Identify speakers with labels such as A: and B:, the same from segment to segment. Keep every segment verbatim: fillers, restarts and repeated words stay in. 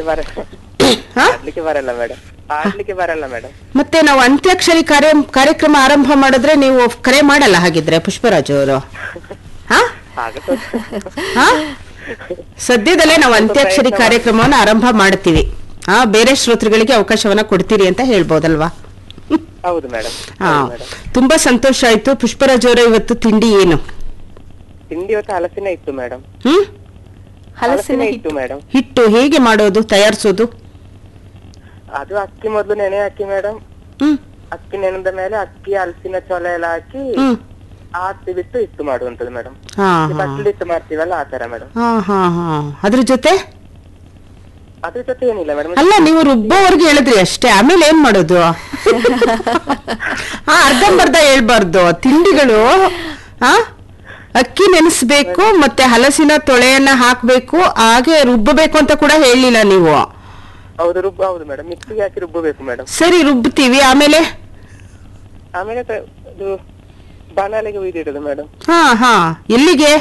A: ಆಡ್ಲಿಕ್ಕೆ ಬರ
B: ಹಾ
A: ಆಡ್ಲಿಕ್ಕೆ ಬರಲ್ಲ ಮೇಡಮ್, ಆಡ್ಲಿಕ್ಕೆ ಬರಲ್ಲ ಮೇಡಮ್.
B: ಮತ್ತೆ ನಾವು ಅಂತ್ಯಾಕ್ಷರಿ ಕಾರ್ಯ ಕಾರ್ಯಕ್ರಮ ಆರಂಭ ಮಾಡಿದ್ರೆ ನೀವು ಕರೆ ಮಾಡಲ್ಲ ಹಾಗಿದ್ರೆ ಪುಷ್ಪರಾಜ್ ಅವರು? ಹಾ
A: ಆಗುತ್ತೆ.
B: ಹಾ ಸದ್ಯದಲ್ಲೇ ನಾವು ಅಂತ್ಯಾಕ್ಷರಿ ಕಾರ್ಯಕ್ರಮವನ್ನು ಆರಂಭ ಮಾಡ್ತೀವಿ. ಹಾ ಬೇರೆ ಶ್ರೋತೃಗಳಿಗೆ ಅವಕಾಶವನ್ನ ಕೊಡ್ತೀರಿ ಅಂತ ಹೇಳ್ಬೋದಲ್ವಾ?
A: ಹೌದು ಮೇಡಮ್.
B: ಹಾ ತುಂಬಾ ಸಂತೋಷ ಆಯ್ತು. ಪುಷ್ಪರಾಜ್ ಅವರೇ, ಇವತ್ತು ತಿಂಡಿ ಏನು?
A: ತಿಂಡಿ ಇವತ್ತು ಹಲಸಿನ ಇತ್ತು ಮೇಡಮ್.
B: ಹ್ಮ್
C: ಹಲಸಿನ
A: ಇತ್ತು ಮೇಡಮ್.
B: ಹಿಟ್ಟು ಹೇಗೆ ಮಾಡೋದು, ತಯಾರಿಸೋದು?
A: ಅದು ಅಕ್ಕಿ ಮೊದಲು ನೆನೆ ಹಾಕಿ ಮೇಡಮ್.
B: ಹ್ಮ್
A: ಅಕ್ಕಿ ನೆನೆದ ಮೇಲೆ ಅಕ್ಕಿ ಹಲಸಿನ ಚೊಲೆ ಎಲ್ಲ ಹಾಕಿ
B: ಹ್ಮ್
A: ಆರ್ತಿ ಬಿಟ್ಟು ಇಟ್ಟು ಮಾಡುವಂತದ್ದು ಮೇಡಮ್.
B: ಹಾ ಹಾ
A: ಬಟ್ಲಿ ಇಟ್ಟು ಮಾಡ್ತೀವಲ್ಲ ಆ ತರ ಮೇಡಮ್.
B: ಹಾ ಹಾ ಹಾ ಅದ್ರ ಜೊತೆ
A: ಅದ್ರ ಜೊತೆ ಏನಿಲ್ಲ ಮೇಡಮ್.
B: ಅಲ್ಲ, ನೀವು ರುಬ್ಬೋವರ್ಗೆ ಹೇಳಿದ್ರಿ ಅಷ್ಟೇ, ಆಮೇಲೆ ಏನ್ ಮಾಡೋದು? ಹಾ ಅರ್ಧಂಬರ್ಧ ಹೇಳ್ಬಾರ್ದು. ತಿಂಡಿಗಳು ಹಾ ಅಕ್ಕಿ ನೆನೆಸ್ಬೇಕು, ಮತ್ತೆ ಹಲಸಿನ ತೊಳೆಯನ್ನ ಹಾಕ್ಬೇಕು, ಹಾಗೆ ರುಬ್ಬಬೇಕು ಅಂತ ಕೂಡ ಹೇಳಿಲ್ಲ ನೀವು.
A: ಹೌದು ರುಬ್ಬ ಹೌದು ಮೇಡಮ್, ಮಿಕ್ಸಿಗೆ ಹಾಕಿ ರುಬ್ಬಬೇಕು ಮೇಡಮ್.
B: ಸರಿ, ರುಬ್ತೀವಿ. ಆಮೇಲೆ
A: ಆಮೇಲೆ ತ- ಇದು ಬಾಣಾಲಿಗೆ ಒಯ್ದಿಡೋದು ಮೇಡಮ್.
B: ಹಾ ಹಾ ಎಲ್ಲಿಗೆ?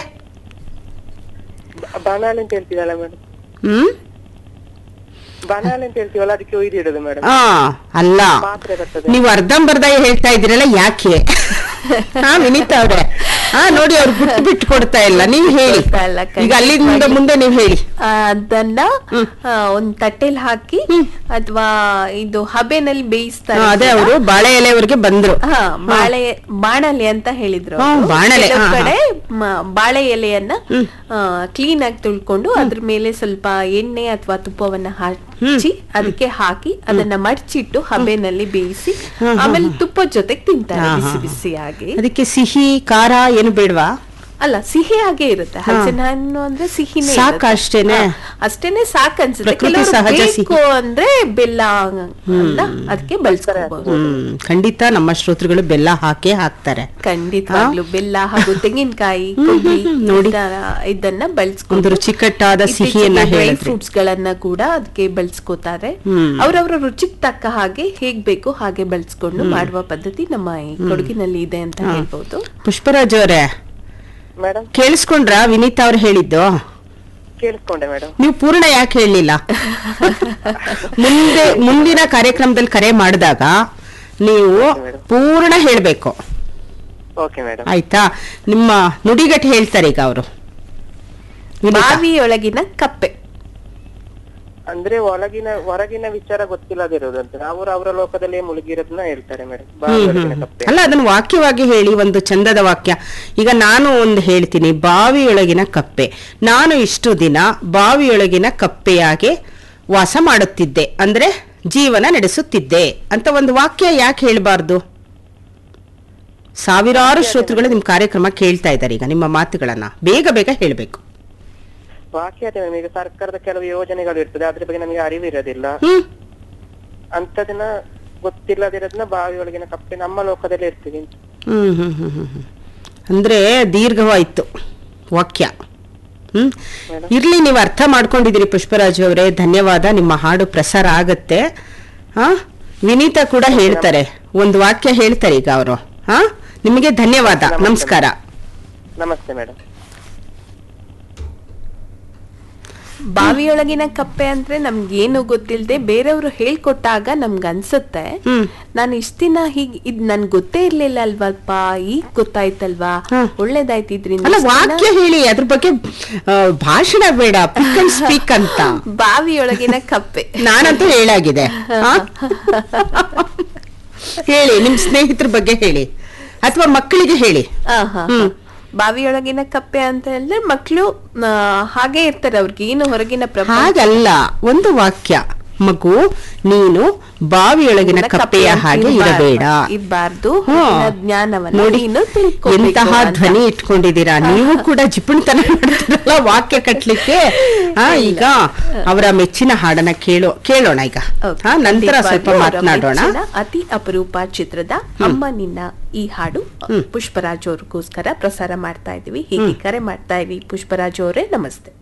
A: ಬ- ಬಾಣಾಲಿ ಅಂತ ಹೇಳ್ತೀವಲ್ಲ ಮೇಡಮ್,
B: ಹ್ಮ್
A: ಬಾಣಾಲಿ ಅಂತ ಹೇಳ್ತೀವಲ್ಲ ಅದಕ್ಕೆ ಒಯ್ದಿಡೋದು ಮೇಡಮ್.
B: ಹಾ ಅಲ್ಲ,
A: ಪಾತ್ರೆ ಬರ್ತದೆ.
B: ನೀವು ಅರ್ಧಂಬರ್ಧ ಹೇಳ್ತಾ ಇದ್ದೀರಲ್ಲ, ಯಾಕೆ? ಹಾ ವಿನೀತಾ ಅವ್ರೆ, ಹಾ ನೋಡಿ ಅವ್ರು ಬಿಟ್ಟು ಬಿಟ್ಟು ಕೊಡ್ತಾ ಇಲ್ಲ. ನೀವು ಹೇಳಿ
C: ಕೊಡ್ತಾ ಇಲ್ಲ,
B: ಈಗ, ಅಲ್ಲಿಂದ ಮುಂದೆ ನೀವು ಹೇಳಿ.
C: ಆ, ಅದನ್ನ ಆ, ಒಂದ್ ತಟ್ಟೆಲ್ ಹಾಕಿ ಅಥವಾ ಇದು ಹಬೆನಲ್ಲಿ ಬೇಯಿಸ್ತಾರೆ.
B: ಹಾ, ಅದೇ ಅವರು ಬಾಳೆ ಎಲೆವರೆಗೆ ಬಂದ್ರು.
C: ಹಾ ಬಾಳೆ ಬಾಣಲೆ ಅಂತ ಹೇಳಿದ್ರು
B: ಹಾ,
C: ಅವ್ರು.
B: ಬಾಣಲೆ,
C: ಕೆಲವ್
B: ಹಾ,
C: ಕಡೆ ಮ- ಬಾಳೆ ಎಲೆಯನ್ನ ಕ್ಲೀನ್ ಆಗಿ ತುಳ್ಕೊಂಡು ಅದ್ರ ಮೇಲೆ ಸ್ವಲ್ಪ ಎಣ್ಣೆ ಅಥವಾ ತುಪ್ಪವನ್ನ ಹಚ್ಚಿ ಅದಕ್ಕೆ ಹಾಕಿ ಅದನ್ನ ಮಡ್ಚಿಟ್ಟು ಹಬೆನಲ್ಲಿ ಬೇಯಿಸಿ ಆಮೇಲೆ ತುಪ್ಪದ ಜೊತೆಗೆ ತಿಂತಾರೆ ಬಿಸಿ ಬಿಸಿಯಾಗಿ.
B: ಅದಕ್ಕೆ ಸಿಹಿ ಖಾರ ಏನು ಬೇಡವಾ?
C: ಅಲ್ಲ, ಸಿಹಿಯಾಗೆ ಇರುತ್ತೆ. ಹಲಸಿನ ಹಣ್ಣು ಅಂದ್ರೆ ಸಿಹಿನೇ
B: ಸಾಕ
C: ಇರುತ್ತೆ.
B: ಅಷ್ಟೇನೆ?
C: ಹಾ, ಅಷ್ಟೇನೆ ಸಾಕ್ ಅನ್ಸುತ್ತೆ.
B: ಪ್ರಕೃತಿ
C: ಕೆಲವ್ರು
B: ಸಹಜ ಸಿಹಿ.
C: ಬೇಕು ಅಂದ್ರೆ ಬೆಲ್ಲ ಅಂತ ಅದಕ್ಕೆ ಬಳಸ್ಕೋಬಹುದು.
B: ಹ್ಮ್ ಖಂಡಿತ ನಮ್ಮ ಶ್ರೋತೃಗಳು ಬೆಲ್ಲ ಹಾಕೇ ಹಾಕ್ತಾರೆ.
C: ಖಂಡಿತವಾಗ್ಲು ಬೆಲ್ಲ ಹಾಗೂ ತೆಂಗಿನಕಾಯಿ ಕೊಬ್ಬರಿ
B: ನೋಡಿ.
C: ಈ ತರ ಇದನ್ನ
B: ಒಂದು
C: ಬಳಸ್ಕೊಂಡು
B: ರುಚಿಕಟ್ಟಾದ ಸಿಹಿಯನ್ನ
C: ಡ್ರೈ
B: ಹೇಳಿದ್ರಿ.
C: ಫ್ರೂಟ್ಸ್ ಗಳನ್ನ ಕೂಡ ಅದಕ್ಕೆ ಬಳಸ್ಕೋತಾರೆ.
B: ಹ್ಮ್.
C: ಅವ್ರವ್ರ ರುಚಿಗೆ ತಕ್ಕ ಹಾಗೆ ಹೇಗ್ ಬೇಕು ಹಾಗೆ ಬಳಸ್ಕೊಂಡು ಮಾಡುವ ಪದ್ಧತಿ ನಮ್ಮ ಈ ಕೊಡಗಿನಲ್ಲಿ ಇದೆ ಅಂತ ಹೇಳ್ಬಹುದು.
B: ಪುಷ್ಪರಾಜ್ ಅವರೇ,
A: ಮೇಡಮ್
B: ಕೇಳಿಸ್ಕೊಂಡ್ರ ವಿನೀತಾ ಅವ್ರು ಹೇಳಿದ್ದು?
A: ಕೇಳಿಸ್ಕೊಂಡೆ ಮೇಡಮ್.
B: ನೀವು ಪೂರ್ಣ ಯಾಕೆ ಹೇಳಲಿಲ್ಲ? ಮುಂದೆ ಮುಂದಿನ ಕಾರ್ಯಕ್ರಮದಲ್ಲಿ ಕರೆ ಮಾಡಿದಾಗ ನೀವು ಪೂರ್ಣ ಹೇಳ್ಬೇಕು,
A: ಓಕೆ ಮೇಡಮ್.
B: ಆಯ್ತಾ? ನಿಮ್ಮ ನುಡಿಗಟ್ಟು ಹೇಳ್ತಾರೆ ಈಗ ಅವರು.
C: ಬಾವಿಯೊಳಗಿನ ಕಪ್ಪೆ
A: ಅಂದ್ರೆ ಒಳಗಿನ ಹೊರಗಿನ ವಿಚಾರ ಗೊತ್ತಿಲ್ಲದಿರೋದಂತ ಅವರು ಅವರ ಲೋಕದಲ್ಲೇ ಮುಳುಗಿರೋದನ್ನ ಹೇಳ್ತಾರೆ ಮೇಡಮ್. ಬಾವಿಯೊಳಗಿನ ಕಪ್ಪೆ.
B: ಅಲ್ಲ, ಅದನ್ನು ವಾಕ್ಯವಾಗಿ ಹೇಳಿ, ಒಂದು ಚಂದದ ವಾಕ್ಯ. ಈಗ ನಾನು ಒಂದು ಹೇಳ್ತೀನಿ, ಬಾವಿಯೊಳಗಿನ ಕಪ್ಪೆ. ನಾನು ಇಷ್ಟು ದಿನ ಬಾವಿಯೊಳಗಿನ ಕಪ್ಪೆಯಾಗಿ ವಾಸ ಮಾಡುತ್ತಿದ್ದೆ, ಅಂದ್ರೆ ಜೀವನ ನಡೆಸುತ್ತಿದ್ದೆ ಅಂತ ಒಂದು ವಾಕ್ಯ ಯಾಕೆ ಹೇಳ್ಬಾರ್ದು? ಸಾವಿರಾರು ಶ್ರೋತೃಗಳು ನಿಮ್ ಕಾರ್ಯಕ್ರಮ ಕೇಳ್ತಾ ಇದ್ದಾರೆ. ಈಗ ನಿಮ್ಮ ಮಾತುಗಳನ್ನ ಬೇಗ ಬೇಗ ಹೇಳ್ಬೇಕು.
A: ವಾಕ್ಯ ಅದೇ ಮೇಡಮ್. ಈಗ ಸರ್ಕಾರದ ಕೆಲವು ಯೋಜನೆಗಳು ಇರ್ತದೆ, ಅದ್ರ ಬಗ್ಗೆ ನಮಗೆ ಅರಿವು ಇರೋದಿಲ್ಲ.
B: ಹ್ಮ್
A: ಅಂತದನ್ನ ಗೊತ್ತಿಲ್ಲದಿರೋದನ್ನ ಬಾವಿಯೊಳಗಿನ ಕಪ್ಪೆ ನಮ್ಮ ಲೋಕದಲ್ಲಿ ಇರ್ತೀವಿ ಅಂತ.
B: ಹ್ಮ್ ಹ್ಮ್ ಹ್ಮ್ ಹ್ಮ್ ಹ್ಮ್ ಅಂದ್ರೆ ದೀರ್ಘವಾಯ್ತು ವಾಕ್ಯ. ಹ್ಮ್ ಇರ್ಲಿ, ನೀವು ಅರ್ಥ ಮಾಡ್ಕೊಂಡಿದ್ದೀರಿ ಪುಷ್ಪರಾಜ್ ಅವರೇ, ಧನ್ಯವಾದ. ನಿಮ್ಮ ಹಾಡು ಪ್ರಸಾರ ಆಗತ್ತೆ. ಹಾ ವಿನೀತಾ ಕೂಡ ಹೇಳ್ತಾರೆ, ಒಂದು ವಾಕ್ಯ ಹೇಳ್ತಾರೆ ಈಗ ಅವರು. ಹಾ ನಿಮಗೆ ಧನ್ಯವಾದ, ನಮಸ್ಕಾರ.
A: ನಮಸ್ತೆ ಮೇಡಮ್.
C: ಬಾವಿಯೊಳಗಿನ ಕಪ್ಪೆ ಅಂದ್ರೆ ನಮ್ಗೇನು ಗೊತ್ತಿಲ್ಲದೆ ಬೇರೆಯವರು ಹೇಳ್ಕೊಟ್ಟಾಗ ನಮ್ಗ ಅನ್ಸುತ್ತೆ, ನಾನು ಇಷ್ಟ ದಿನ ಹೀಗ್ ಇದ್ ನನ್ ಗೊತ್ತೇ ಇರ್ಲಿಲ್ಲ ಅಲ್ವಲ್ಪ, ಈಗ ಗೊತ್ತಾಯ್ತಲ್ವಾ, ಒಳ್ಳೇದಾಯ್ತು ಇದ್ರಿಂದ.
B: ಅಲ್ಲ, ವಾಕ್ಯ ಹೇಳಿ, ಅದ್ರ ಬಗ್ಗೆ ಆ, ಭಾಷಣ ಬೇಡ, ಪಿಕ್ ಅಂಡ್ ಸ್ಪೀಕ್ ಅಂತ.
C: ಬಾವಿಯೊಳಗಿನ ಕಪ್ಪೆ
B: ನಾನಂತೂ ಹೇಳಾಗಿದೆ. ಆ? ಹೇಳಿ, ನಿಮ್ ಸ್ನೇಹಿತರ ಬಗ್ಗೆ ಹೇಳಿ, ಅಥವಾ ಮಕ್ಕಳಿಗೆ ಹೇಳಿ.
C: ಆಹಾ. ಬಾವಿಯೊಳಗಿನ ಕಪ್ಪೆ ಅಂತ ಹೇಳಿದ್ರೆ ಮಕ್ಕಳು ಹಾಗೆ ಇರ್ತಾರೆ, ಅವ್ರಿಗೆ ಏನು ಹೊರಗಿನ ಪ್ರಪಂಚ
B: ಹಾಗಲ್ಲ, ಒಂದು ವಾಕ್ಯ, ಮಗು ನೀನು ಬಾವಿಯೊಳಗಿನ ಕಪ್ಪೆಯ ಹಾಗೆ ಇರಬೇಡ,
C: ಇರಬಾರ್ದು,
B: ಹ್ಮ್.
C: ಜ್ಞಾನವನ್ನ
B: ನೋಡಿ
C: ನೀನು ತಿಳ್ಕೊಬೇಕು
B: ಎಂತಹ
C: ಅಂತ.
B: ಧ್ವನಿ ಇಟ್ಕೊಂಡಿದ್ದೀರಾ ನೀವು ಕೂಡ. ಜಿಪುಣತನ ಮಾಡ್ತೀರಲ್ಲ ವಾಕ್ಯ ಕಟ್ಲಿಕ್ಕೆ. ಹಾ ಈಗ ಅವರ ಮೆಚ್ಚಿನ ಹಾಡನ್ನ ಕೇಳೋ ಕೇಳೋಣ ಈಗ.
C: Okay.
B: ಹಾ ನಂತರ ಸ್ವಲ್ಪ
C: ಅವರ
B: ಮಾತನಾಡೋಣ.
C: ಮೆಚ್ಚಿನ ಅತಿ ಅಪರೂಪ ಚಿತ್ರದ ಅಮ್ಮ ನಿನ್ನ ಈ ಹಾಡು ಪುಷ್ಪರಾಜ್ ಅವ್ರಿಗೋಸ್ಕರ ಪ್ರಸಾರ ಮಾಡ್ತಾ ಇದೀವಿ. ಹೀಗೆ ಕರೆ ಮಾಡ್ತಾ ಇರಿ ಪುಷ್ಪರಾಜ್ ಅವರೇ, ನಮಸ್ತೆ.